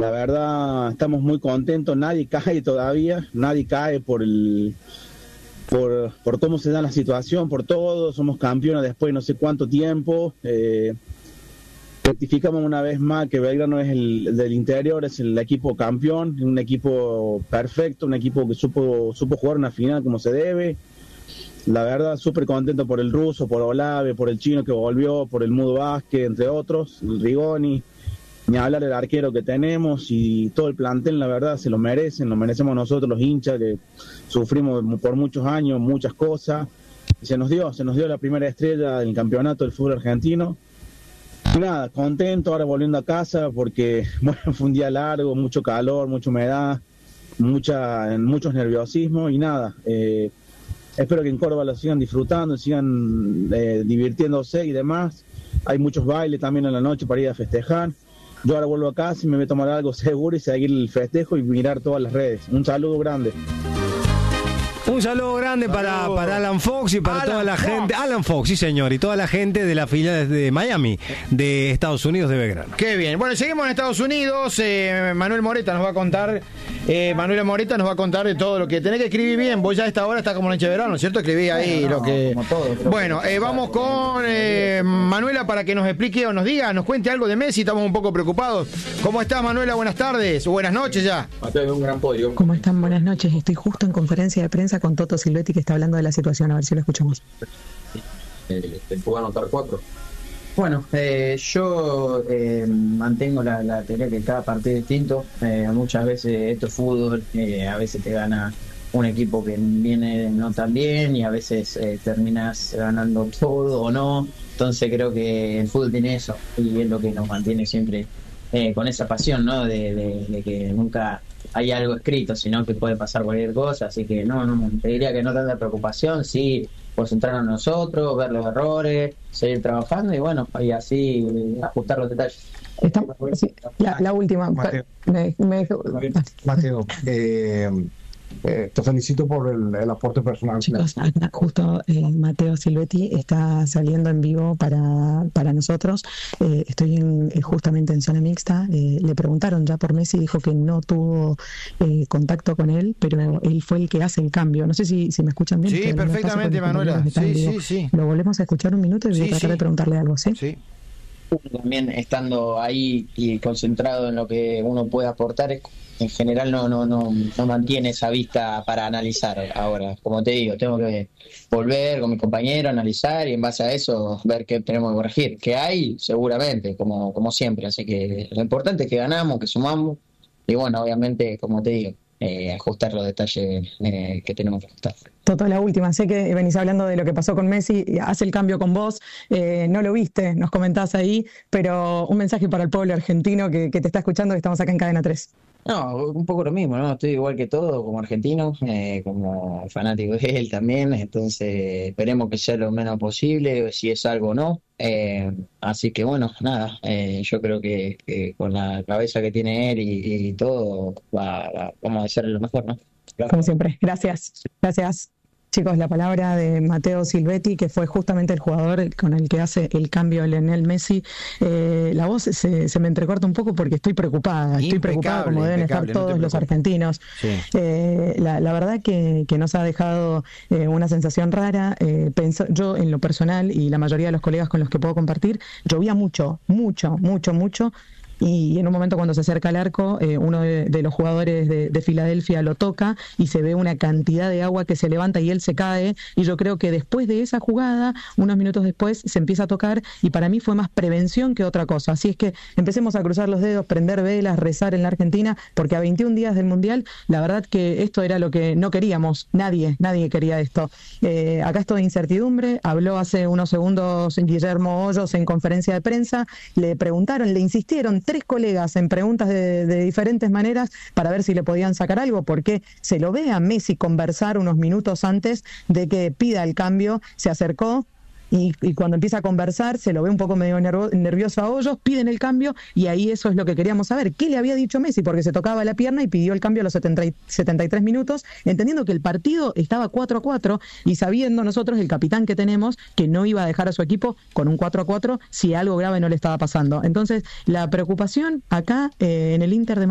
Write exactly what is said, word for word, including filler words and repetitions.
La verdad, estamos muy contentos, nadie cae todavía, nadie cae por el por, por cómo se da la situación, por todo, somos campeones después de no sé cuánto tiempo, eh, rectificamos una vez más que Belgrano es el del interior, es el equipo campeón, un equipo perfecto, un equipo que supo, supo jugar una final como se debe. La verdad, súper contento por el ruso, por Olave, por el chino que volvió, por el Mudo Vázquez, entre otros, el Rigoni, ni hablar del arquero que tenemos y todo el plantel, la verdad, se lo merecen, lo merecemos nosotros los hinchas que sufrimos por muchos años, muchas cosas, y se nos dio, se nos dio la primera estrella del campeonato del fútbol argentino. Y nada, contento ahora volviendo a casa porque bueno, fue un día largo, mucho calor, mucha humedad, mucha, muchos nerviosismos y nada, eh, espero que en Córdoba lo sigan disfrutando, sigan eh, divirtiéndose y demás. Hay muchos bailes también en la noche para ir a festejar. Yo ahora vuelvo a casa y me voy a tomar algo seguro y seguir el festejo y mirar todas las redes. Un saludo grande. Un saludo grande para, para Alan Fox y para Alan toda la Fox. gente. Alan Fox, sí señor, y toda la gente de la filial de Miami, de Estados Unidos de Belgrano. Qué bien. Bueno, seguimos en Estados Unidos. Eh, Manuel Moreta nos va a contar. Eh, Manuel Moreta nos va a contar de todo lo que tenés que escribir bien. Vos ya a esta hora está como noche de verano, ¿cierto? Escribí ahí Bueno, lo no, que. como todo, creo Bueno, que- eh, vamos con eh, Manuela para que nos explique o nos diga, nos cuente algo de Messi. Estamos un poco preocupados. ¿Cómo estás, Manuela? Buenas tardes o buenas noches ya. Mateo, un gran podio. ¿Cómo están? Buenas noches. Estoy justo en conferencia de prensa con Toto Silvetti que está hablando de la situación. A ver si lo escuchamos. Eh, te puedo anotar cuatro. Bueno, eh, yo eh, mantengo la, la teoría que cada partido es distinto. Eh, muchas veces esto es fútbol, eh, a veces te gana un equipo que viene no tan bien y a veces eh, terminas ganando todo o no. Entonces creo que el fútbol tiene eso y es lo que nos mantiene siempre eh, con esa pasión, ¿no? De, de, de que nunca hay algo escrito, sino que puede pasar cualquier cosa. Así que no, no, te diría que no tanta preocupación, sí, concentrarnos en nosotros, ver los errores, seguir trabajando y bueno, y así eh, ajustar los detalles. Está- sí, la, la última. Mateo. Me, me- Mateo, eh, eh, te felicito por el, el aporte personal. Chicos, acá justo eh, Mateo Silvetti está saliendo en vivo para, para nosotros. Eh, estoy en, eh, justamente en zona mixta. Eh, le preguntaron ya por Messi, dijo que no tuvo eh, contacto con él, pero él fue el que hace el cambio. No sé si, si me escuchan bien. Sí, Estoy hablando perfectamente, despacio porque mis Manuela. compañeros están en Sí, vivo. sí, sí. Lo volvemos a escuchar un minuto y voy Sí, a tratar sí. de preguntarle algo, ¿sí? Sí. También estando ahí y concentrado en lo que uno puede aportar, es- en general no no no no mantiene esa vista para analizar ahora. Como te digo, tengo que volver con mi compañero, analizar y en base a eso ver qué tenemos que corregir. Que hay, seguramente, como, como siempre. Así que lo importante es que ganamos, que sumamos y bueno, obviamente, como te digo, eh, ajustar los detalles eh, que tenemos que ajustar. Toto, la última. Sé que venís hablando de lo que pasó con Messi, y hace el cambio con vos, eh, no lo viste, nos comentás ahí, pero un mensaje para el pueblo argentino que, que te está escuchando, que estamos acá en Cadena tres. No, un poco lo mismo, ¿no? Estoy igual que todo, como argentino, eh, como fanático de él también, entonces esperemos que sea lo menos posible, si es algo o no. Eh, así que bueno, nada, eh, yo creo que, que con la cabeza que tiene él y, y todo, va, va- vamos a hacerle lo mejor, ¿no? Como siempre. Gracias. Gracias. Chicos, la palabra de Mateo Silvetti, que fue justamente el jugador con el que hace el cambio Lionel Messi. Eh, la voz se, se me entrecorta un poco porque estoy preocupada. Estoy Impecable, preocupada como deben estar impecable, no te todos los preocupes. argentinos. Sí. Eh, la, la verdad que, que nos ha dejado eh, una sensación rara. Eh, penso- yo en lo personal y la mayoría de los colegas con los que puedo compartir, llovía mucho, mucho, mucho, mucho. Y en un momento cuando se acerca al arco, eh, uno de, de los jugadores de, de Filadelfia lo toca y se ve una cantidad de agua que se levanta y él se cae. Y yo creo que después de esa jugada, unos minutos después, se empieza a tocar y para mí fue más prevención que otra cosa. Así es que empecemos a cruzar los dedos, prender velas, rezar en la Argentina, porque a veintiún días del Mundial, la verdad que esto era lo que no queríamos. Nadie, nadie quería esto. Eh, acá esto de incertidumbre. Habló hace unos segundos Guillermo Hoyos en conferencia de prensa. Le preguntaron, le insistieron tres colegas en preguntas de, de diferentes maneras para ver si le podían sacar algo, porque se lo ve a Messi conversar unos minutos antes de que pida el cambio, se acercó. Y, y cuando empieza a conversar, se lo ve un poco medio nervo- nervioso a Hoyos, piden el cambio y ahí eso es lo que queríamos saber. ¿Qué le había dicho Messi? Porque se tocaba la pierna y pidió el cambio a los setenta y- setenta y tres minutos, entendiendo que el partido estaba cuatro a cuatro y sabiendo nosotros, el capitán que tenemos, que no iba a dejar a su equipo con un cuatro a cuatro si algo grave no le estaba pasando. Entonces, la preocupación acá eh, en el Inter de